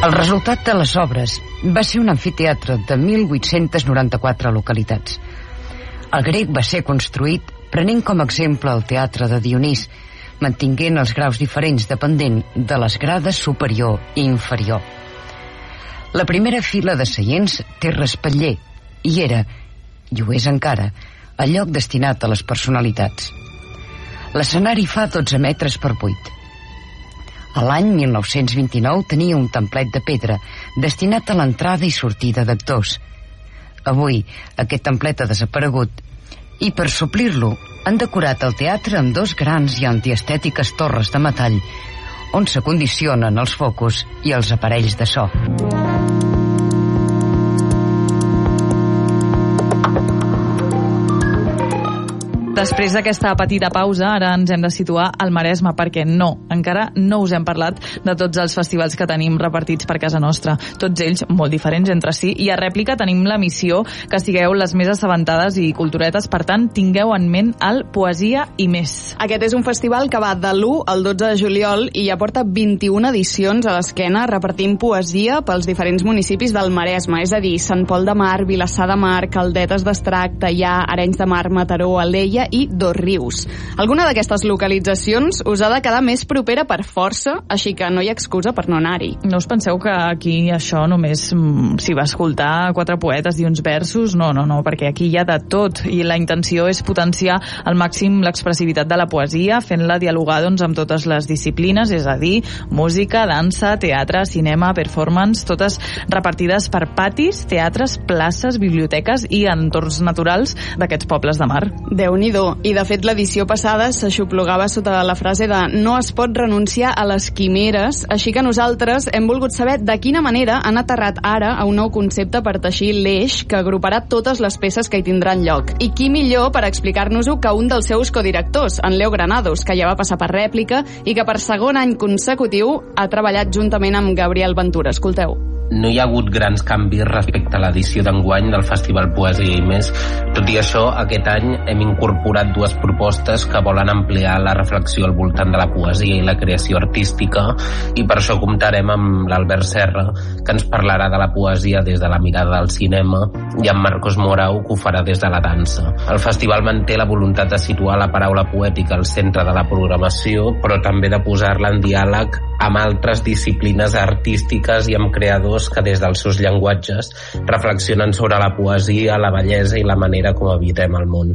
El resultat de les obres va ser un amfiteatre de 1.894 localitats. El grec va ser construït prenent com a exemple el teatre de Dionís, mantinguent els graus diferents depenent de les grades superior i inferior. La primera fila de seients té respatller i era, i ho és encara, el lloc destinat a les personalitats. L'escenari fa 12 metres per 8. A l'any 1929 tenia un templet de pedra destinat a l'entrada i sortida d'actors. Avui aquest templet ha desaparegut i per suplir-lo han decorat el teatre amb 2 grans i antiestètiques torres de metall on s'acondicionen els focus i els aparells de so. Després d'aquesta petita pausa, ara ens hem de situar al Maresme, perquè encara no us hem parlat de tots els festivals que tenim repartits per casa nostra. Tots ells molt diferents entre si, i a rèplica tenim la missió que sigueu les més assabentades i culturetes, per tant, tingueu en ment el Poesia i Més. Aquest és un festival que va de l'1 al 12 de juliol i ja porta 21 edicions a l'esquena repartint poesia pels diferents municipis del Maresme, és a dir, Sant Pol de Mar, Vilassar de Mar, Caldetes d'Estrac, Teià, Arenys de Mar, Mataró, Alella i Dosrius. Alguna d'aquestes localitzacions us ha de quedar més propera per força, així que no hi ha excusa per no anar-hi. No us penseu que aquí això només s'hi va escoltar 4 poetes i uns versos? No, perquè aquí hi ha de tot i la intenció és potenciar al màxim l'expressivitat de la poesia, fent-la dialogar amb totes les disciplines, és a dir, música, dansa, teatre, cinema, performance, totes repartides per patis, teatres, places, biblioteques i entorns naturals d'aquests pobles de mar. Déu-n'hi-do. I de fet l'edició passada s'aixoplugava sota la frase de no es pot renunciar a les quimeres, així que nosaltres hem volgut saber de quina manera han aterrat ara a un nou concepte per teixir l'eix que agruparà totes les peces que hi tindran lloc. I qui millor per explicar-nos-ho que un dels seus codirectors, en Leo Granados, que ja va passar per Rèplica i que per segon any consecutiu ha treballat juntament amb Gabriel Ventura. Escolteu. No hi ha hagut grans canvis respecte a l'edició d'enguany del Festival Poesia i Més. Tot i això, aquest any hem incorporat 2 propostes que volen ampliar la reflexió al voltant de la poesia i la creació artística, i per això comptarem amb l'Albert Serra, que ens parlarà de la poesia des de la mirada del cinema, i amb Marcos Morau, que ho farà des de la dansa. El festival manté la voluntat de situar la paraula poètica al centre de la programació, però també de posar-la en diàleg amb altres disciplines artístiques i amb creadors que des dels seus llenguatges reflexionen sobre la poesia, la bellesa i la manera com habitem el món.